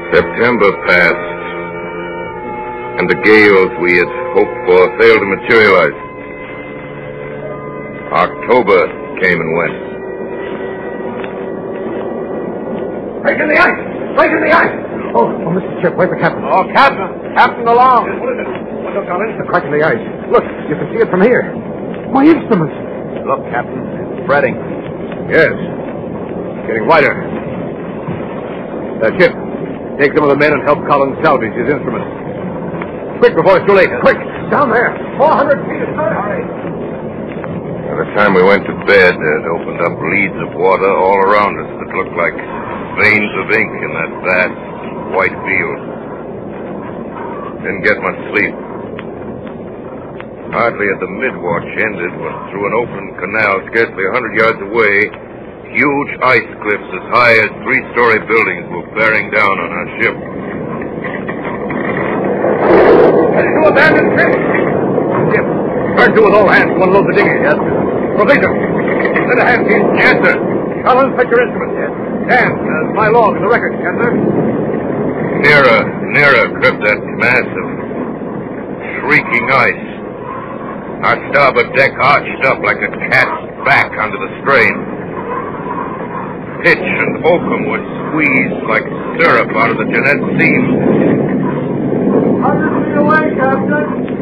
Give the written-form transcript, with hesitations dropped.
September passed, and the gales we had hoped for failed to materialize. October came and went. Break in the ice! Break in the ice! Oh, Mr. Chip, where's the captain? Oh, Captain! Captain along! Yes, what is it? What's up, Colin? The crack in the ice. Look, you can see it from here. My instruments. Look, Captain, it's spreading. Yes. Getting wider. Chip, take some of the men and help Collins salvage his instruments. Quick before it's too late. Quick! Down there! 400 feet of hurry! By the time we went to bed, it opened up leads of water all around us that looked like veins of ink in that vast white field. Didn't get much sleep. Hardly had the mid-watch ended when through an open canal scarcely 100 yards away, huge ice cliffs as high as 3-story buildings were bearing down on our ship. Ready to abandon ship? Chip, turn to with all hands to unload the dinghy. Yes, sir. Provision. Send a hand, please. Yes, sir. Collins, fetch your instruments. Yes. Dan, my log in the record. Yes, sir. Nearer crept that mass of shrieking ice. Our starboard deck arched up like a cat's back under the strain. Pitch and oakum would squeeze like syrup out of the Jeanette seams. 100 feet away, Captain.